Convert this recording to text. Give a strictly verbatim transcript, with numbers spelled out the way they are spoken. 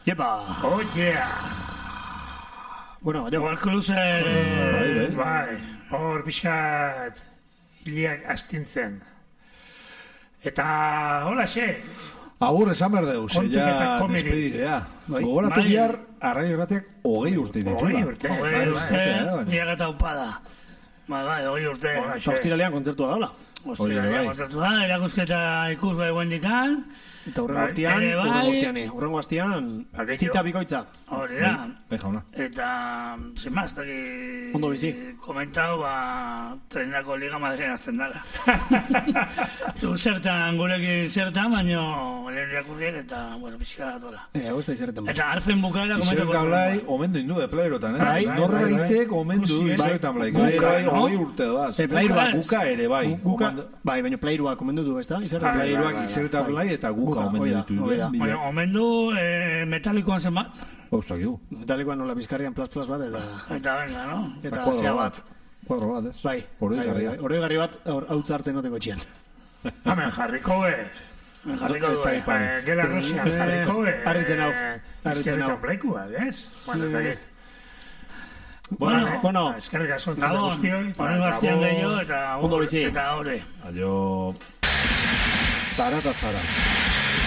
Yepa! Oh, yeah! Bueno, jo. Igual kluze, bai, hor pixkat hiliak astintzen. Eta, hola, xe! Agur esan behar deuz, Kontik ja eta komedi. despedidea. Bai. Gogoratu Bai. bihar, arraio errateak hogei urte ditula. Hogei urte. Hogei urte, bai. miak eta upada. Bai, bai, hogei urte. Hola, Eta ostiralean kontzertua daula. Ostira, bai. kontzertu da, erakusketa ikus bai guendikan. Eta hurrengo Bai, astian, ere bai. hurrengo astian, eh, hurrengo astian, Aquello. zita bikoitza. Hori da. Bai, jauna. Eta, sin más, taki... Ondo bizi. Komentau, ba, trenako Liga Madrilen azten dala. Du zertan, gurekin zertan, baino, lehen irakurriek eta, bueno, pixka dola. Eh, hau ez da izerretan. Eta alfen bukaera Izer komentako. Gablai, omendu indu, eh, playerotan, eh? Bai, Norbaitek bai, omendu Ikusi, eh? Izeretan Blai. Bai, Guka, bai, bai, no? hogei urte doaz. Eh, playruak. Guka ere, bai. Guka, Omando- bai, baina playruak komendu du, ez da? Izerretan. Bai, Playeroak bai, Izeretan bai. Blai eta Guka Guka, omendu hoi da, ditu. hoi da. Baina, omendu, eh, metalikoan zen bat. Ostakigu. Metalikoan nola bizkarrian plas-plas bat, eta... Eta venga, no? Eta kuadro zea bat. bat. Kuadro bat, ez? Bai, Hori bai, garria. bai, hori garri bat hau hartzen noteko etxean. Hemen jarriko, be. Jarriko du, eh. Eh, Gela Rusian jarriko, be. Harritzen hau, harritzen hau. Izeretan Blaikuak, ez? Bueno, ez dakit. Bueno, bueno, eskerrik asko entzule Gabon, guztioi. horren gaztian Gabon. gehiago eta Ondo bizi. eta hore. Aio... Zara eta zara.